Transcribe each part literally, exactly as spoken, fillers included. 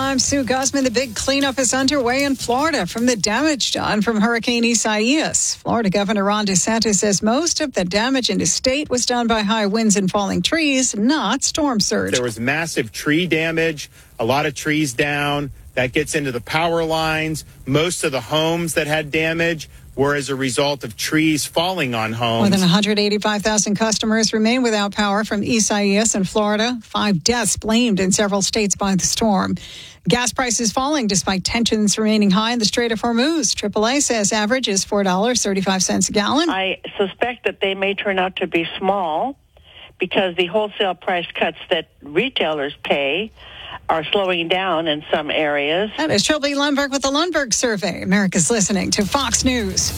I'm Sue Guzman. The big cleanup is underway in Florida from the damage done from Hurricane Isaias. Florida Governor Ron DeSantis says most of the damage in his state was done by high winds and falling trees, not storm surge. There was massive tree damage, a lot of trees down. That gets into the power lines. Most of the homes that had damage were as a result of trees falling on homes. More than one hundred eighty-five thousand customers remain without power from Isaias in Florida. Five deaths blamed in several states by the storm. Gas prices falling despite tensions remaining high in the Strait of Hormuz. triple A says average is four dollars and thirty-five cents a gallon. I suspect that they may turn out to be small because the wholesale price cuts that retailers pay are slowing down in some areas. That is Shelby Lundberg with the Lundberg Survey. America's listening to Fox News.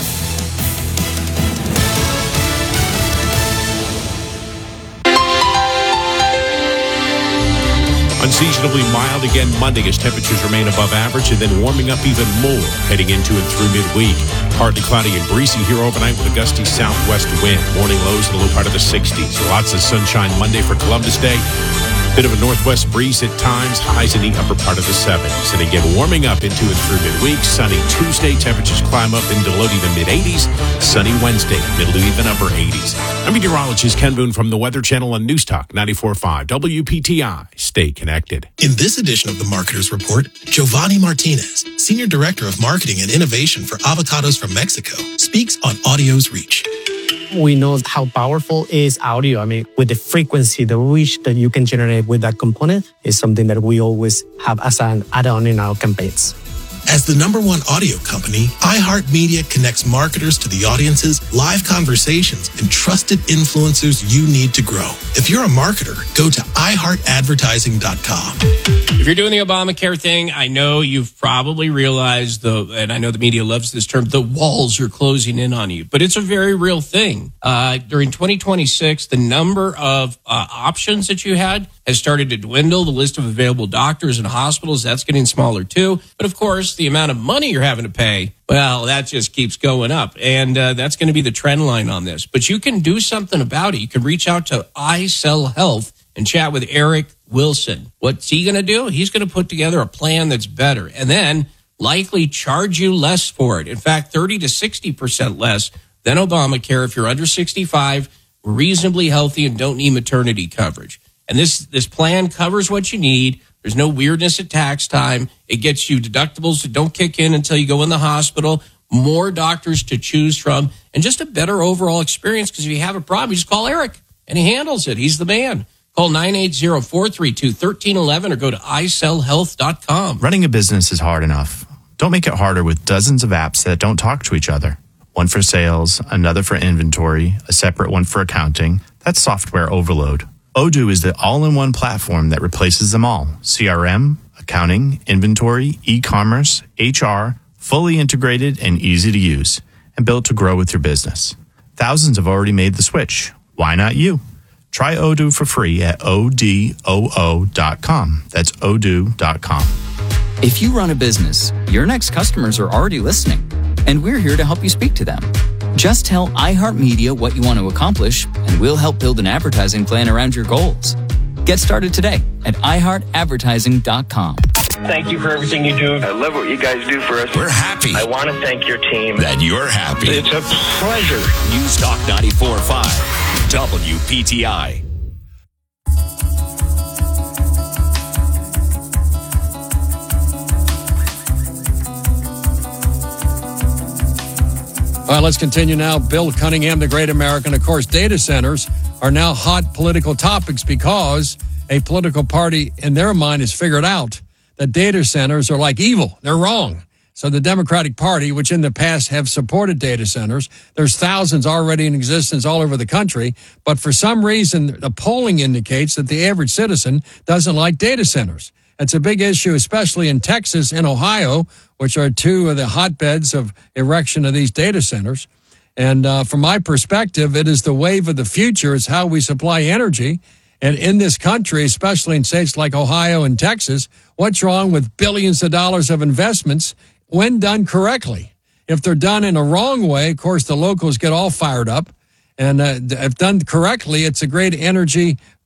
Unseasonably mild again Monday as temperatures remain above average and then warming up even more heading into and through midweek. Partly cloudy and breezy here overnight with a gusty southwest wind. Morning lows in the low part of the sixties. Lots of sunshine Monday for Columbus Day. Bit of a northwest breeze at times, highs in the upper part of the seventies. And again, warming up into and through midweek. Sunny Tuesday, temperatures climb up into low to the mid-eighties. Sunny Wednesday, middle to even upper eighties. I'm meteorologist Ken Boone from the Weather Channel on News Talk ninety-four point five W P T I. Stay connected. In this edition of the Marketer's Report, Giovanni Martinez, Senior Director of Marketing and Innovation for Avocados from Mexico, speaks on audio's reach. We know how powerful is audio. I mean, with the frequency, the reach that you can generate with that component is something that we always have as an add-on in our campaigns. As the number one audio company, iHeartMedia connects marketers to the audiences, live conversations, and trusted influencers you need to grow. If you're a marketer, go to i heart advertising dot com. If you're doing the Obamacare thing, I know you've probably realized, the, and I know the media loves this term, the walls are closing in on you. But it's a very real thing. Uh, during twenty twenty-six, the number of uh, options that you had has started to dwindle. The list of available doctors and hospitals, that's getting smaller too. But of course, the amount of money you're having to pay, well, that just keeps going up. And uh, that's going to be the trend line on this. But you can do something about it. You can reach out to iCell Health and chat with Eric Wilson. What's he going to do? He's going to put together a plan that's better and then likely charge you less for it. In fact, thirty to sixty percent less than Obamacare if you're under sixty-five, reasonably healthy, and don't need maternity coverage. And this, this plan covers what you need. There's no weirdness at tax time. It gets you deductibles that don't kick in until you go in the hospital, more doctors to choose from, and just a better overall experience because if you have a problem, you just call Eric, and he handles it. He's the man. Call nine eight zero, four three two, one three one one or go to i cell health dot com. Running a business is hard enough. Don't make it harder with dozens of apps that don't talk to each other. One for sales, another for inventory, a separate one for accounting. That's software overload. Odoo is the all-in-one platform that replaces them all. C R M, accounting, inventory, e-commerce, H R, fully integrated and easy to use, and built to grow with your business. Thousands have already made the switch. Why not you? Try Odoo for free at O D O O dot com. That's odoo dot com. If you run a business, your next customers are already listening, and we're here to help you speak to them. Just tell iHeartMedia what you want to accomplish, and we'll help build an advertising plan around your goals. Get started today at i heart advertising dot com. Thank you for everything you do. I love what you guys do for us. We're happy. I want to thank your team. That you're happy. It's a pleasure. News Talk ninety-four point five, W P T I. All right, let's continue now. Bill Cunningham, the great American. Of course, data centers are now hot political topics because a political party in their mind has figured out that data centers are like evil. They're wrong. So the Democratic Party, which in the past have supported data centers, there's thousands already in existence all over the country. But for some reason, the polling indicates that the average citizen doesn't like data centers. It's a big issue, especially in Texas and Ohio, which are two of the hotbeds of erection of these data centers. And uh, from my perspective, it is the wave of the future. It's how we supply energy. And in this country, especially in states like Ohio and Texas, what's wrong with billions of dollars of investments when done correctly? If they're done in a wrong way, of course, the locals get all fired up. And uh, if done correctly, it's a great energy